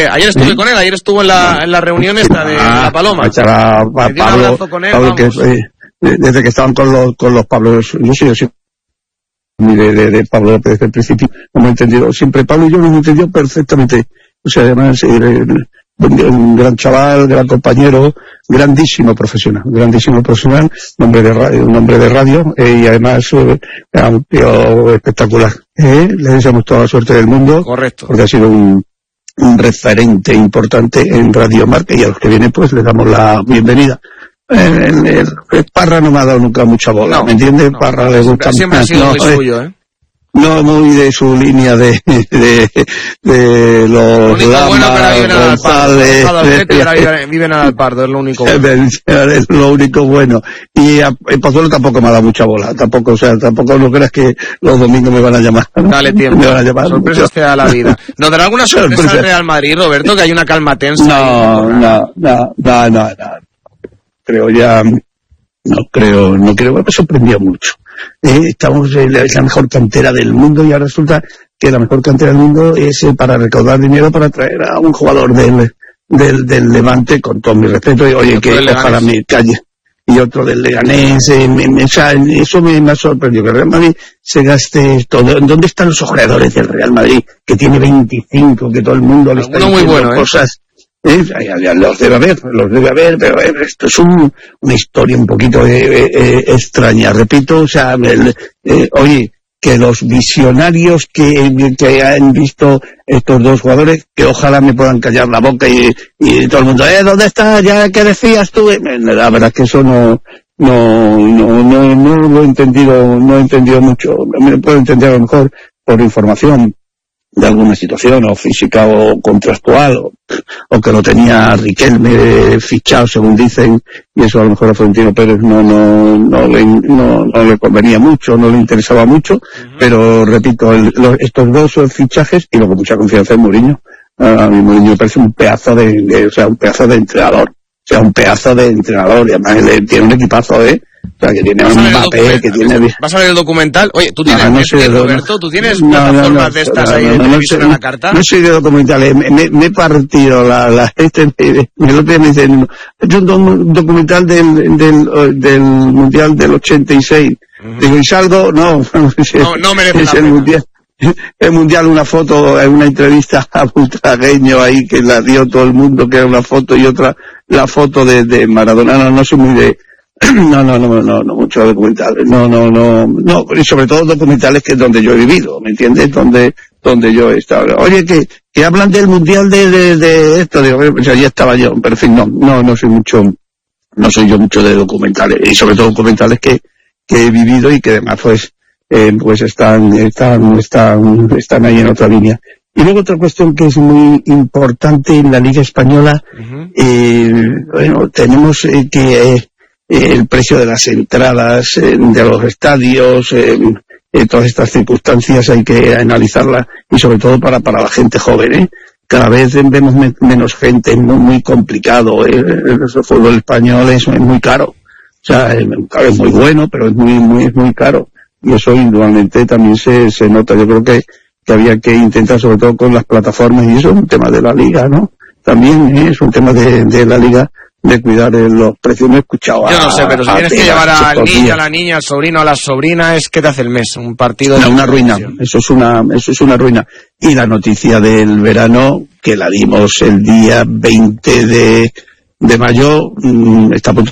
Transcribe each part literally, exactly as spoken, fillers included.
ayer estuve ¿Eh? con él, ayer estuvo en la, en la reunión esta de ah, La Paloma. A, a, a Pablo, con él, Pablo que, eh, desde que estaban con los, con los Pablos, yo soy así. De, de, de Pablo desde el principio, no hemos entendido, siempre Pablo y yo lo hemos entendido perfectamente, o sea, además, eh, un gran chaval, gran compañero, grandísimo profesional, grandísimo profesional, un hombre de radio, un hombre de radio eh, y además eh, un tío espectacular. Eh, le deseamos toda la suerte del mundo. Correcto. Porque ha sido un, un referente importante en Radio Marca y a los que vienen pues les damos la bienvenida. El, el, el, el Parra no me ha dado nunca mucha bola, no, ¿me entiendes? No, Parra le gusta siempre ha sido no, muy eh, suyo, ¿eh? No muy de su línea de de, de los Lamas, González, viven al Pardo, es lo único bueno. Es lo único bueno. Y a, el Pozuelo tampoco me ha dado mucha bola, tampoco, o sea, tampoco no creas que los domingos me van a llamar. Dale tiempo. Me van a llamar. Sorpresas te da la vida. ¿Nos dará alguna sorpresa al Real Madrid, Roberto, que hay una calma tensa? No, no, no, no, no, no. Creo ya, no creo, no creo, me sorprendió mucho. Eh, estamos en la, la mejor cantera del mundo y ahora resulta que la mejor cantera del mundo es eh, para recaudar dinero para traer a un jugador del del, del Levante, con todo mi respeto, y oye, que ojalá me calle, y otro del Leganés, eh, me, me, o sea, eso me, me ha sorprendido, que el Real Madrid se gaste todo. ¿Dónde están los ojeadores del Real Madrid? Que tiene veinticinco, que todo el mundo le está diciendo muy bueno, cosas. ¿Eh? ¿Eh? Los debe haber, los debe haber, pero eh, esto es un, una historia un poquito eh, eh, extraña, repito, o sea, el, eh, oye, que los visionarios que, que han visto estos dos jugadores, que ojalá me puedan callar la boca y, y todo el mundo, eh, ¿dónde está? Ya, ¿qué decías tú? La verdad es que eso no, no, no, no, no lo he entendido, no he entendido mucho, me puedo entender a lo mejor por información de alguna situación o física o contractual o, o que lo tenía Riquelme fichado según dicen y eso a lo mejor a Florentino Pérez no no no le no, no le convenía mucho, no le interesaba mucho, uh-huh. Pero repito, el, los, estos dos fichajes y luego mucha confianza en Mourinho. A mí Mourinho me parece un pedazo de, de o sea un pedazo de entrenador, o sea un pedazo de entrenador y además él tiene un equipazo eh o sea, que tiene un papel, que tiene... ¿Vas a ver el documental? Oye, ¿tú tienes, no, no sé, Roberto? No, ¿tú tienes no, plataformas no, no, de estas no, ahí no, de no, televisión no, a no, la carta? No soy de documentales, me, me, me he partido la... la este, me, me lo me dicen, he hecho un documental del, del, del Mundial del ochenta y seis. Uh-huh. Digo, ¿y salgo? No, no, no merece es la el pena. Mundial. El Mundial, una foto, una entrevista a Butragueño ahí que la dio todo el mundo, que era una foto y otra, la foto de, de Maradona. No, no soy muy de... No, no, no, no, no, muchos documentales, no, no, no, no, y sobre todo documentales que es donde yo he vivido, ¿me entiendes? Donde, donde yo he estado. Oye, que, que hablan del mundial de, de, de esto, digo, pues allí estaba yo, pero en fin, no, no, no soy mucho, no soy yo mucho de documentales, y sobre todo documentales que, que he vivido y que además pues, eh, pues están, están, están, están ahí en otra línea. Y luego otra cuestión que es muy importante en la Liga Española, uh-huh. eh, bueno, tenemos eh, que, eh, el precio de las entradas eh, de los estadios, eh, eh, todas estas circunstancias hay que analizarlas y sobre todo para para la gente joven, ¿eh? Cada vez vemos me, menos gente, es muy, muy complicado, ¿eh? El, el fútbol español es, es muy caro, o sea, es, es muy bueno, pero es muy muy es muy caro y eso indudablemente también se se nota. Yo creo que que había que intentar, sobre todo con las plataformas, y eso es un tema de la liga, ¿no? También ¿eh? Es un tema de, de la liga, de cuidar eh, los precios. No he escuchado a... Yo no sé, pero si tienes que llevar al niño, a la niña, al sobrino, a la sobrina, es que te hace el mes, un partido... No, una ruina, eso es una, eso es una ruina. Y la noticia del verano, que la dimos el día veinte de, de mayo, mmm, está por...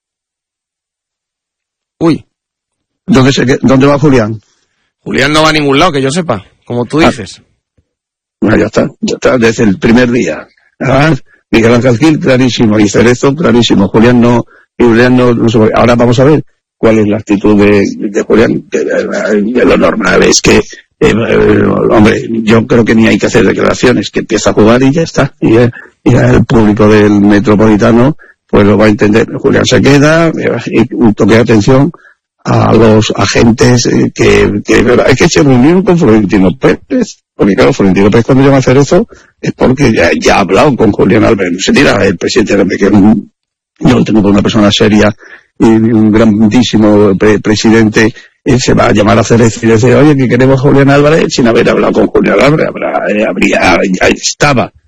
Uy. ¿Dónde, se, ¿Dónde va Julián? Julián no va a ningún lado, que yo sepa, como tú dices. Ah. Bueno, ya está, ya está, desde el primer día. Ah, Miguel Ángel Gil, clarísimo, y Cerezo, clarísimo. Julián no, Julián no, no se puede. Ahora vamos a ver cuál es la actitud de, de Julián, que de lo normal es que, eh, eh, hombre, yo creo que ni hay que hacer declaraciones, que empieza a jugar y ya está. Y, eh, y el público del Metropolitano, pues lo va a entender. Julián se queda, eh, y un toque de atención a los agentes eh, que, que hay que se reunieron con Florentino Pérez, porque claro, Florentino Pérez cuando llama a hacer eso es porque ya, ya ha hablado con Julián Álvarez. No se tira el presidente de que un, yo lo tengo por una persona seria y un grandísimo pre- presidente, él se va a llamar a Cerezo y dice, oye, que queremos a Julián Álvarez, sin haber hablado con Julián Álvarez, habrá, eh, habría, ya estaba